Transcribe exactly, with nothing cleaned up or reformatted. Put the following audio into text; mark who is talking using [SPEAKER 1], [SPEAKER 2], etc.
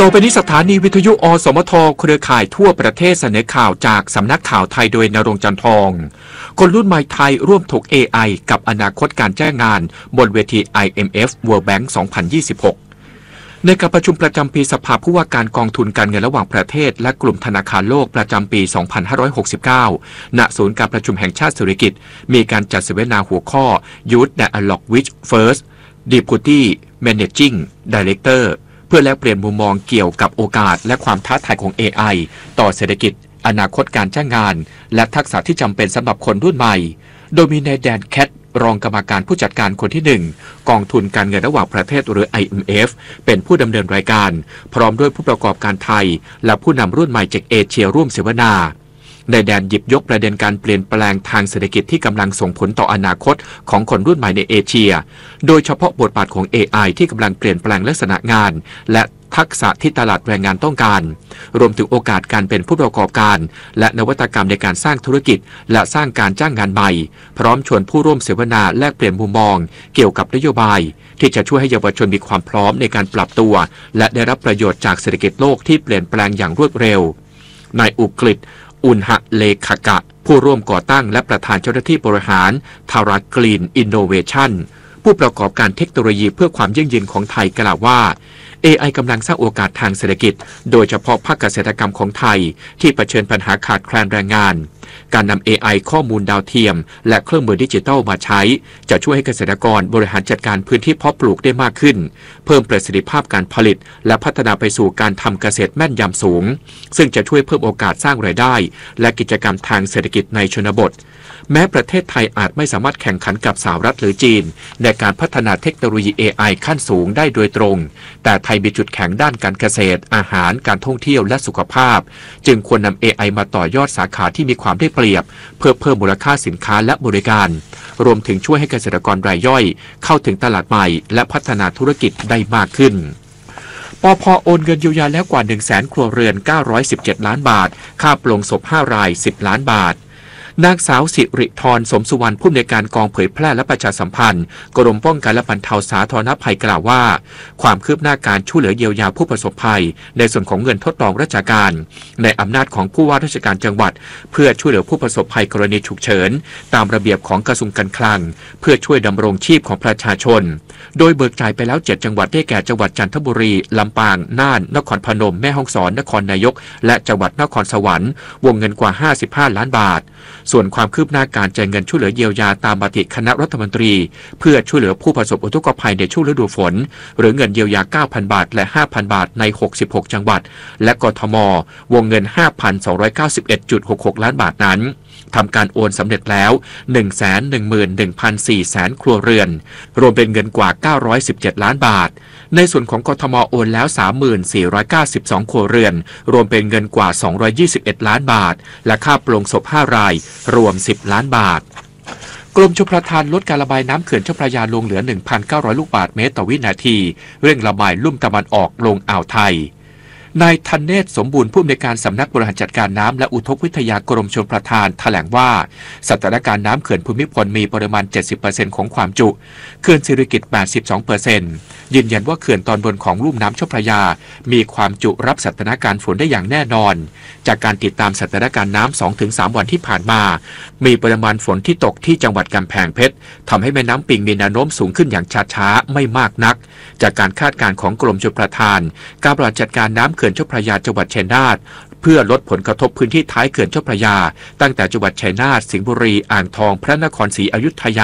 [SPEAKER 1] ต่อไปนี้สถานีวิทยุอสมทเครือข่ายทั่วประเทศเสนอข่าวจากสำนักข่าวไทยโดยณรงค์จันทองคนรุ่นใหม่ไทยร่วมถก เอ ไอ กับอนาคตการจ้างงานบนเวที ไอ เอ็ม เอฟ World Bank สองพันยี่สิบหกในการประชุมประจำปีสภาผู้ว่าการกองทุนการเงินระหว่างประเทศและกลุ่มธนาคารโลกประจำปี สองพันห้าร้อยหกสิบเก้า ณ ศูนย์การประชุมแห่งชาติเศรษฐกิจมีการจัดเสวนาหัวข้อ Youth Dialogue with First Deputy Managing Director เพื่อแลกเปลี่ยนมุมมองเกี่ยวกับโอกาสและความท้าทายของ เอ ไอ ต่อเศรษฐกิจอนาคตการจ้างงานและทักษะที่จำเป็นสำหรับคนรุ่นใหม่โดยมีนายแดนแคทรองกรรมการผู้จัดการคนที่หนึ่งกองทุนการเงินระหว่างประเทศหรือ ไอ เอ็ม เอฟ เป็นผู้ดำเนินรายการพร้อมด้วยผู้ประกอบการไทยและผู้นำรุ่นใหม่จากเอเชียร่วมเสวนานายแดนหยิบยกประเด็นการเปลี่ยนแปลงทางเศรษฐกิจที่กำลังส่งผลต่ออนาคตของคนรุ่นใหม่ในเอเชียโดยเฉพาะบทบาทของ เอ ไอ ที่กำลังเปลี่ยนแปลงลักษณะงานและทักษะที่ตลาดแรงงานต้องการรวมถึงโอกาสการเป็นผู้ประกอบการและนวัตกรรมในการสร้างธุรกิจและสร้างการจ้างงานใหม่พร้อมชวนผู้ร่วมเสวนาแลกเปลี่ยนมุมมองเกี่ยวกับนโยบายที่จะช่วยให้เยาวชนมีความพร้อมในการปรับตัวและได้รับประโยชน์จากเศรษฐกิจโลกที่เปลี่ยนแปลงอย่างรวดเร็วนายอุกฤษอุณหเลขกะผู้ร่วมก่อตั้งและประธานเจ้าหน้าที่บริหารทารากรีนอินโนเวชั่นผู้ประกอบการเทคโนโลยีเพื่อความยั่งยืนของไทยกล่าวว่า เอ ไอ กำลังสร้างโอกาสทางเศรษฐกิจโดยเฉพาะภาคเกษตรกรรมของไทยที่เผชิญปัญหาขาดแคลนแรงงานการนำ เอ ไอ ข้อมูลดาวเทียมและเครื่องมือดิจิทัลมาใช้จะช่วยให้เกษตรกรบริหารจัดการพื้นที่เพาะปลูกได้มากขึ้นเพิ่มประสิทธิภาพการผลิตและพัฒนาไปสู่การทำเกษตรแม่นยำสูงซึ่งจะช่วยเพิ่มโอกาสสร้างรายได้และกิจกรรมทางเศรษฐกิจในชนบทแม้ประเทศไทยอาจไม่สามารถแข่งขันกับสหรัฐหรือจีนในการพัฒนาเทคโนโลยี เอ ไอ ขั้นสูงได้โดยตรงแต่ไทยมีจุดแข็งด้านการเกษตรอาหารการท่องเที่ยวและสุขภาพจึงควรนำ เอ ไอ มาต่อยอดสาขาที่มีความได้เปรียบเพื่อเพิ่มมูลค่าสินค้าและบริการรวมถึงช่วยให้เกษตรกรรายย่อยเข้าถึงตลาดใหม่และพัฒนาธุรกิจได้มากขึ้นปภ.โอนเงินเยียวยาแล้วกว่า หนึ่งแสน ครัวเรือนเก้าร้อยสิบเจ็ดล้านบาทค่าปลงศพห้ารายสิบล้านบาทนางสาวสิริธรสมสุวรรณผู้อำนวยการกองเผยแพร่และประชาสัมพันธ์กรมป้องกันและบรรเทาสาธารณภัยกล่าวว่าความคืบหน้าการช่วยเหลือเยียวยาผู้ประสบภัยในส่วนของเงินทดลองราชการในอำนาจของผู้ว่าราชการจังหวัดเพื่อช่วยเหลือผู้ประสบภัยกรณีฉุกเฉินตามระเบียบของกระทรวงการคลังเพื่อช่วยดำรงชีพของประชาชนโดยเบิกจ่ายไปแล้วเจ็ดจังหวัดได้แก่จังหวัดจันทบุรีลำปางน่านนครพนมแม่ฮ่องสอนนครนายกและจังหวัดนครสวรรค์วงเงินกว่าห้าสิบห้าล้านบาทส่วนความคืบหน้าการจ่ายเงินช่วยเหลือเยียวยาตามมติคณะรัฐมนตรีเพื่อช่วยเหลือผู้ประสบอุทกภัยในช่วงฤดูฝนหรือเงินเยียวยา เก้าพัน บาทและ ห้าพัน บาทในหกสิบหกจังหวัดและกทมวงเงิน ห้าพันสองร้อยเก้าสิบเอ็ดจุดหกหก ล้านบาทนั้นทำการโอนสำเร็จแล้ว หนึ่งแสนหนึ่งหมื่นหนึ่งพันสี่แสน ครัวเรือนรวมเป็นเงินกว่าเก้าร้อยสิบเจ็ดล้านบาทในส่วนของกทมโอนแล้ว สามหมื่นสี่ร้อยเก้าสิบสอง ครัวเรือนรวมเป็นเงินกว่าสองร้อยยี่สิบเอ็ดล้านบาทและค่าปลงศพห้ารายรวมสิบล้านบาทกรมชลประทานลดการระบายน้ำเขื่อนเจ้าพระยาลงเหลือ หนึ่งพันเก้าร้อย ลูกบาศก์เมตรต่อวินาทีเร่งระบายลุ่มตะวันออกลงอ่าวไทยนายธเนศสมบูรณ์ผู้อำนวยการสำนักบริหารจัดการน้ำและอุทกวิทยากรมชลประทานแถลงว่าสถานการณ์น้ำเขื่อนภูมิพลมีปริมาณ เจ็ดสิบเปอร์เซ็นต์ ของความจุเขื่อนสิริกิติ์ แปดสิบสองเปอร์เซ็นต์ ยืนยันว่าเขื่อนตอนบนของลุ่มน้ำเจ้าพระยามีความจุรับสถานการณ์ฝนได้อย่างแน่นอนจากการติดตามสถานการณ์น้ำ สองถึงสาม วันที่ผ่านมามีปริมาณฝนที่ตกที่จังหวัดกำแพงเพชรทำให้แม่น้ำปิงมีแนวโน้มสูงขึ้นอย่างช้าๆไม่มากนักจากการคาดการณ์ของกรมชลประทานการบริหารจัดการน้ำเขื่อนเจ้าพระยาจังหวัดชัยนาทเพื่อลดผลกระทบพื้นที่ท้ายเขื่อนเจ้าพระยาตั้งแต่จังหวัดชัยนาทสิงห์บุรีอ่างทองพระนครศรีอยุธยา